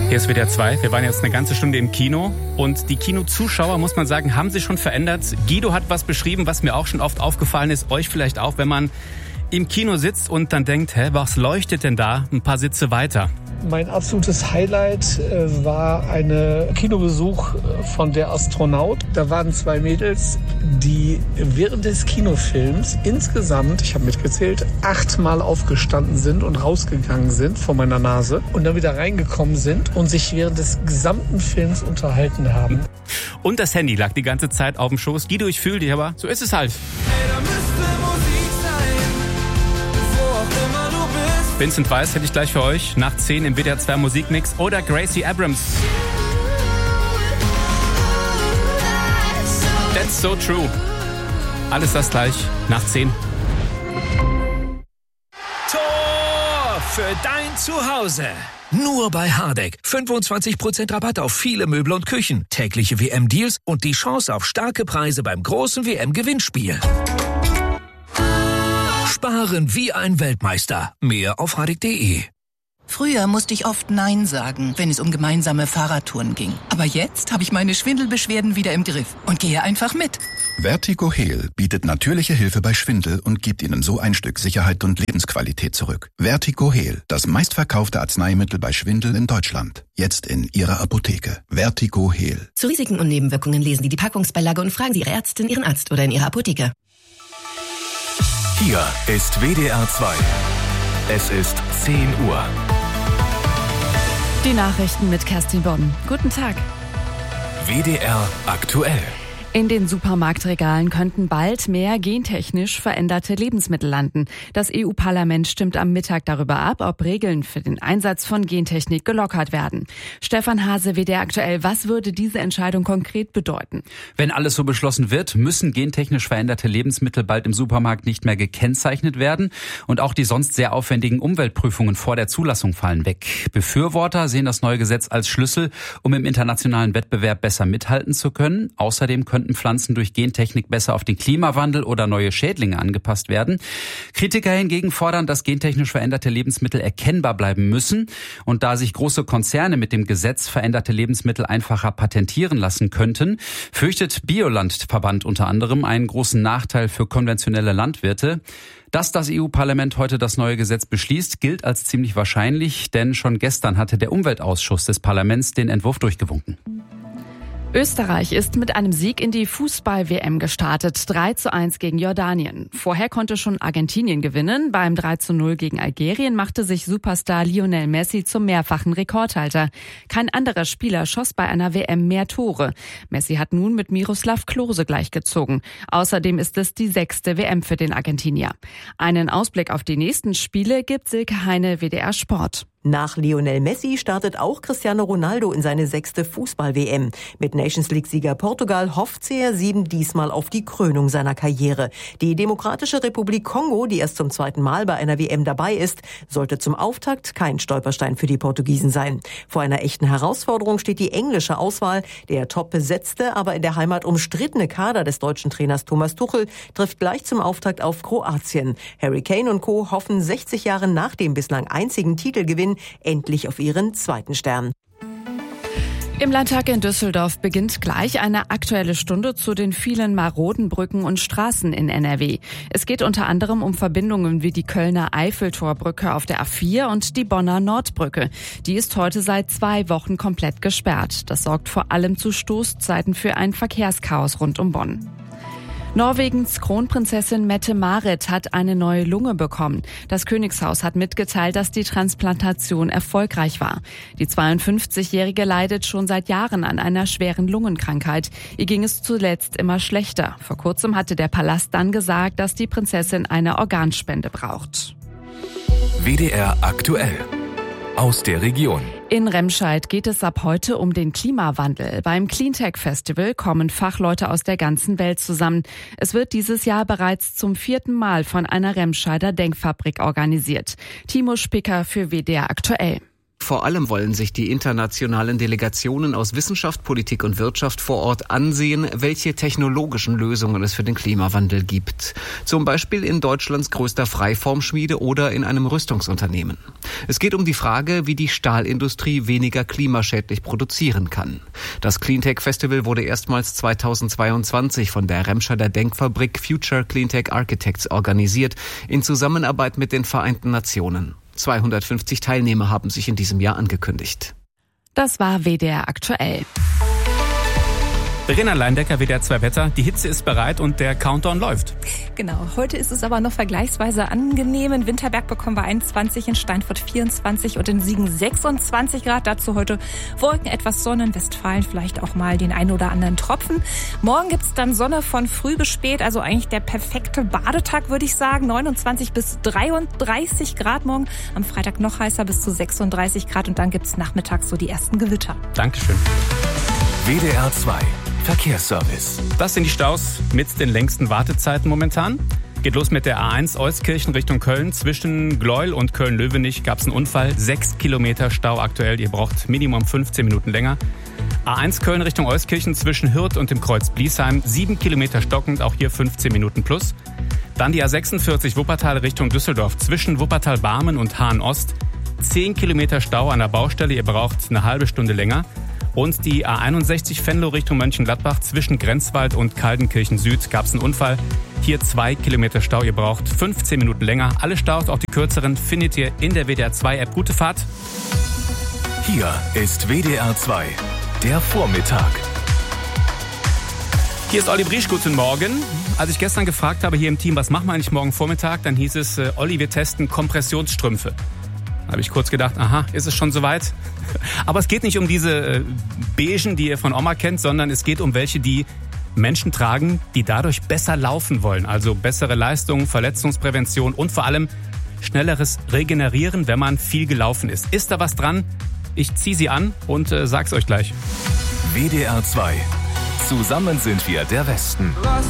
Hier ist WDR 2. Wir waren jetzt eine ganze Stunde im Kino und die Kinozuschauer, muss man sagen, haben sich schon verändert. Guido hat was beschrieben, was mir auch schon oft aufgefallen ist, euch vielleicht auch, wenn man im Kino sitzt und dann denkt, was leuchtet denn da ein paar Sitze weiter? Mein absolutes Highlight war ein Kinobesuch von Der Astronaut. Da waren 2 Mädels, die während des Kinofilms insgesamt, ich habe mitgezählt, 8-mal aufgestanden sind und rausgegangen sind vor meiner Nase und dann wieder reingekommen sind und sich während des gesamten Films unterhalten haben. Und das Handy lag die ganze Zeit auf dem Schoß. Guido, ich fühle dich, aber so ist es halt. Vincent Weiss hätte ich gleich für euch. Nach 10 im WDR 2 Musikmix oder Gracie Abrams. That's so true. Alles das gleich nach 10. Tor für dein Zuhause. Nur bei Hardegg. 25% Rabatt auf viele Möbel und Küchen. Tägliche WM-Deals und die Chance auf starke Preise beim großen WM-Gewinnspiel. Sparen wie ein Weltmeister. Mehr auf hardegg.de. Früher musste ich oft Nein sagen, wenn es um gemeinsame Fahrradtouren ging. Aber jetzt habe ich meine Schwindelbeschwerden wieder im Griff und gehe einfach mit. Vertigo Heal bietet natürliche Hilfe bei Schwindel und gibt Ihnen so ein Stück Sicherheit und Lebensqualität zurück. Vertigo Heal, das meistverkaufte Arzneimittel bei Schwindel in Deutschland. Jetzt in Ihrer Apotheke. Vertigo Heal. Zu Risiken und Nebenwirkungen lesen Sie die Packungsbeilage und fragen Sie Ihre Ärztin, Ihren Arzt oder in Ihrer Apotheke. Hier ist WDR 2. Es ist 10 Uhr. Die Nachrichten mit Kerstin Bodden. Guten Tag. WDR aktuell. In den Supermarktregalen könnten bald mehr gentechnisch veränderte Lebensmittel landen. Das EU-Parlament stimmt am Mittag darüber ab, ob Regeln für den Einsatz von Gentechnik gelockert werden. Stefan Hase, WDR aktuell, was würde diese Entscheidung konkret bedeuten? Wenn alles so beschlossen wird, müssen gentechnisch veränderte Lebensmittel bald im Supermarkt nicht mehr gekennzeichnet werden. Und auch die sonst sehr aufwendigen Umweltprüfungen vor der Zulassung fallen weg. Befürworter sehen das neue Gesetz als Schlüssel, um im internationalen Wettbewerb besser mithalten zu können. Außerdem könnten Pflanzen durch Gentechnik besser auf den Klimawandel oder neue Schädlinge angepasst werden. Kritiker hingegen fordern, dass gentechnisch veränderte Lebensmittel erkennbar bleiben müssen. Und da sich große Konzerne mit dem Gesetz veränderte Lebensmittel einfacher patentieren lassen könnten, fürchtet Biolandverband unter anderem einen großen Nachteil für konventionelle Landwirte. Dass das EU-Parlament heute das neue Gesetz beschließt, gilt als ziemlich wahrscheinlich, denn schon gestern hatte der Umweltausschuss des Parlaments den Entwurf durchgewunken. Österreich ist mit einem Sieg in die Fußball-WM gestartet. 3:1 gegen Jordanien. Vorher konnte schon Argentinien gewinnen. Beim 3:0 gegen Algerien machte sich Superstar Lionel Messi zum mehrfachen Rekordhalter. Kein anderer Spieler schoss bei einer WM mehr Tore. Messi hat nun mit Miroslav Klose gleichgezogen. Außerdem ist es die 6. WM für den Argentinier. Einen Ausblick auf die nächsten Spiele gibt Silke Heine, WDR Sport. Nach Lionel Messi startet auch Cristiano Ronaldo in seine 6. Fußball-WM. Mit Nations-League-Sieger Portugal hofft CR7 diesmal auf die Krönung seiner Karriere. Die Demokratische Republik Kongo, die erst zum 2. Mal bei einer WM dabei ist, sollte zum Auftakt kein Stolperstein für die Portugiesen sein. Vor einer echten Herausforderung steht die englische Auswahl. Der top besetzte, aber in der Heimat umstrittene Kader des deutschen Trainers Thomas Tuchel trifft gleich zum Auftakt auf Kroatien. Harry Kane und Co. hoffen 60 Jahre nach dem bislang einzigen Titelgewinn endlich auf ihren 2. Stern. Im Landtag in Düsseldorf beginnt gleich eine Aktuelle Stunde zu den vielen maroden Brücken und Straßen in NRW. Es geht unter anderem um Verbindungen wie die Kölner Eiffeltorbrücke auf der A4 und die Bonner Nordbrücke. Die ist heute seit 2 Wochen komplett gesperrt. Das sorgt vor allem zu Stoßzeiten für ein Verkehrschaos rund um Bonn. Norwegens Kronprinzessin Mette-Marit hat eine neue Lunge bekommen. Das Königshaus hat mitgeteilt, dass die Transplantation erfolgreich war. Die 52-Jährige leidet schon seit Jahren an einer schweren Lungenkrankheit. Ihr ging es zuletzt immer schlechter. Vor kurzem hatte der Palast dann gesagt, dass die Prinzessin eine Organspende braucht. WDR aktuell. Aus der Region. In Remscheid geht es ab heute um den Klimawandel. Beim Cleantech Festival kommen Fachleute aus der ganzen Welt zusammen. Es wird dieses Jahr bereits zum 4. Mal von einer Remscheider Denkfabrik organisiert. Timo Spicker für WDR aktuell. Vor allem wollen sich die internationalen Delegationen aus Wissenschaft, Politik und Wirtschaft vor Ort ansehen, welche technologischen Lösungen es für den Klimawandel gibt. Zum Beispiel in Deutschlands größter Freiformschmiede oder in einem Rüstungsunternehmen. Es geht um die Frage, wie die Stahlindustrie weniger klimaschädlich produzieren kann. Das Cleantech Festival wurde erstmals 2022 von der Remscheider Denkfabrik Future Cleantech Architects organisiert, in Zusammenarbeit mit den Vereinten Nationen. 250 Teilnehmer haben sich in diesem Jahr angekündigt. Das war WDR aktuell. Verena Leindecker, WDR 2 Wetter. Die Hitze ist bereit und der Countdown läuft. Genau, heute ist es aber noch vergleichsweise angenehm. In Winterberg bekommen wir 21, in Steinfurt 24 und in Siegen 26 Grad. Dazu heute Wolken, etwas Sonne, in Westfalen vielleicht auch mal den einen oder anderen Tropfen. Morgen gibt's dann Sonne von früh bis spät, also eigentlich der perfekte Badetag, würde ich sagen. 29 bis 33 Grad morgen. Am Freitag noch heißer, bis zu 36 Grad und dann gibt's nachmittags so die ersten Gewitter. Dankeschön. WDR 2 Verkehrsservice. Das sind die Staus mit den längsten Wartezeiten momentan. Geht los mit der A1 Euskirchen Richtung Köln. Zwischen Gleuel und Köln-Löwenich gab es einen Unfall. 6 Kilometer Stau aktuell. Ihr braucht Minimum 15 Minuten länger. A1 Köln Richtung Euskirchen zwischen Hürth und dem Kreuz Bliesheim. 7 Kilometer stockend, auch hier 15 Minuten plus. Dann die A46 Wuppertal Richtung Düsseldorf. Zwischen Wuppertal-Barmen und Hahn-Ost. 10 Kilometer Stau an der Baustelle. Ihr braucht eine halbe Stunde länger. Und die A61 Venlo Richtung Mönchengladbach zwischen Grenzwald und Kaldenkirchen Süd gab es einen Unfall. Hier 2 Kilometer Stau, ihr braucht 15 Minuten länger. Alle Staus, auch die kürzeren, findet ihr in der WDR 2 App. Gute Fahrt. Hier ist WDR 2, der Vormittag. Hier ist Olli Briesch, guten Morgen. Als ich gestern gefragt habe hier im Team, was machen wir eigentlich morgen Vormittag, dann hieß es, Olli, wir testen Kompressionsstrümpfe. Da habe ich kurz gedacht, aha, ist es schon soweit? Aber es geht nicht um diese beigen, die ihr von Oma kennt, sondern es geht um welche, die Menschen tragen, die dadurch besser laufen wollen. Also bessere Leistung, Verletzungsprävention und vor allem schnelleres Regenerieren, wenn man viel gelaufen ist. Ist da was dran? Ich ziehe sie an und sag's euch gleich. WDR 2. Zusammen sind wir der Westen.